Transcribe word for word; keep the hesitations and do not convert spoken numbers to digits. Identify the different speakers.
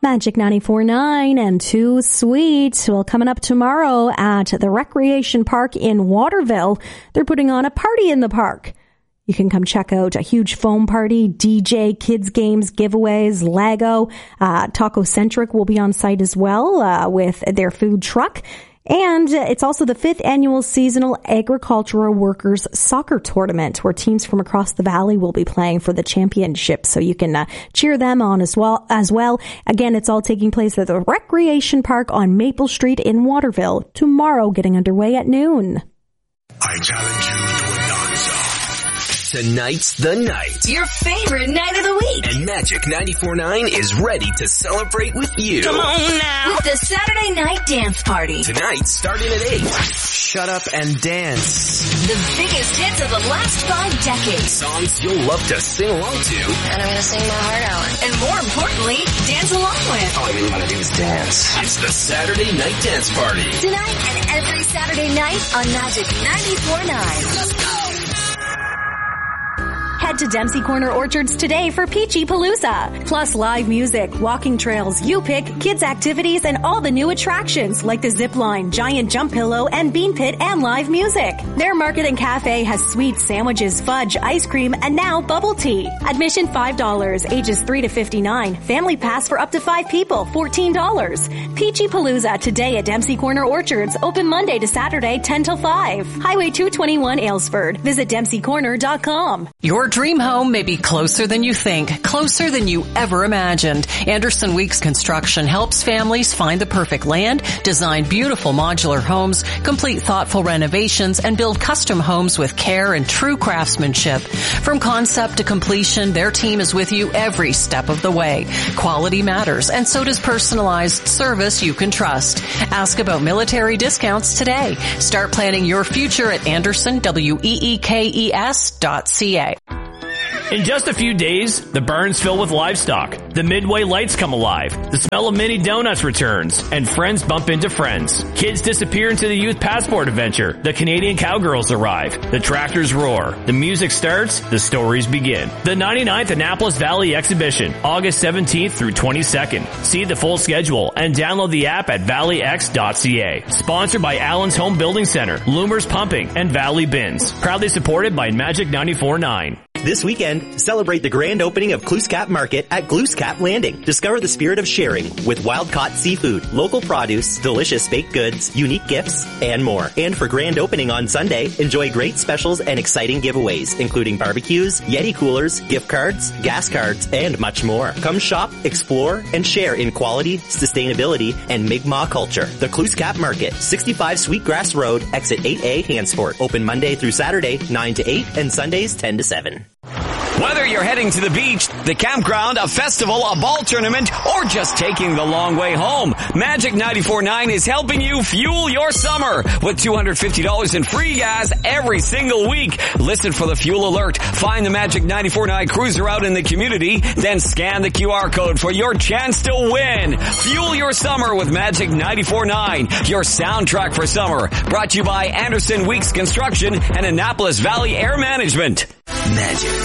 Speaker 1: Magic ninety-four point nine and Too Sweet. Well, coming up tomorrow at the Recreation Park in Waterville, they're putting on a party in the park. You can come check out a huge foam party, D J, kids games, giveaways, Lego. Uh, Taco Centric will be on site as well uh, with their food truck. And it's also the fifth annual seasonal agricultural workers soccer tournament where teams from across the valley will be playing for the championship. So you can uh, cheer them on as well, as well. Again, it's all taking place at the Recreation Park on Maple Street in Waterville tomorrow, getting underway at noon.
Speaker 2: I challenge you to a dance-off.
Speaker 3: Tonight's the night.
Speaker 4: Your favorite night of the week.
Speaker 3: And Magic ninety-four point nine is ready to celebrate with you.
Speaker 4: Come on now. With the Saturday Night Dance Party.
Speaker 3: Tonight, starting at eight.
Speaker 5: Shut up and dance.
Speaker 4: The biggest hits of the last five decades.
Speaker 3: Songs you'll love to sing along to.
Speaker 4: And I'm going to sing my heart out. And more importantly, dance along with.
Speaker 3: All I really want to do is dance. It's the Saturday Night Dance Party.
Speaker 4: Tonight and every Saturday night on Magic ninety-four point nine. Let's go.
Speaker 1: Head to Dempsey Corner Orchards today for Peachy Palooza. Plus live music, walking trails, you pick, kids activities, and all the new attractions like the zip line, giant jump pillow, and bean pit, and live music. Their market and cafe has sweets, sandwiches, fudge, ice cream, and now bubble tea. Admission five dollars, ages three to fifty-nine. Family pass for up to five people, fourteen dollars. Peachy Palooza today at Dempsey Corner Orchards. Open Monday to Saturday, ten till five. Highway two twenty-one, Aylesford. Visit dempsey corner dot com.
Speaker 6: Your dream home may be closer than you think, closer than you ever imagined. Anderson Weeks Construction helps families find the perfect land, design beautiful modular homes, complete thoughtful renovations, and build custom homes with care and true craftsmanship. From concept to completion, their team is with you every step of the way. Quality matters, and so does personalized service you can trust. Ask about military discounts today. Start planning your future at Anderson Weeks dot C A.
Speaker 7: In just a few days, the barns fill with livestock, the Midway lights come alive, the smell of mini donuts returns, and friends bump into friends. Kids disappear into the youth passport adventure, the Canadian cowgirls arrive, the tractors roar, the music starts, the stories begin. The ninety-ninth Annapolis Valley Exhibition, August seventeenth through twenty-second. See the full schedule and download the app at valley x dot c a. Sponsored by Allen's Home Building Center, Loomers Pumping, and Valley Bins. Proudly supported by Magic ninety-four point nine.
Speaker 8: This weekend, celebrate the grand opening of Glooscap Market at Glooscap Landing. Discover the spirit of sharing with wild-caught seafood, local produce, delicious baked goods, unique gifts, and more. And for grand opening on Sunday, enjoy great specials and exciting giveaways, including barbecues, Yeti coolers, gift cards, gas cards, and much more. Come shop, explore, and share in quality, sustainability, and Mi'kmaq culture. The Glooscap Market, sixty-five Sweetgrass Road, exit eight A, Hansport. Open Monday through Saturday, nine to eight, and Sundays, ten to seven.
Speaker 5: Whether you're heading to the beach, the campground, a festival, a ball tournament, or just taking the long way home, Magic ninety-four point nine is helping you fuel your summer with two hundred fifty dollars in free gas every single week. Listen for the fuel alert. Find the Magic ninety-four point nine cruiser out in the community, then scan the Q R code for your chance to win. Fuel your summer with Magic ninety-four point nine, your soundtrack for summer. Brought to you by Anderson Weeks Construction and Annapolis Valley Air Management.
Speaker 3: Magic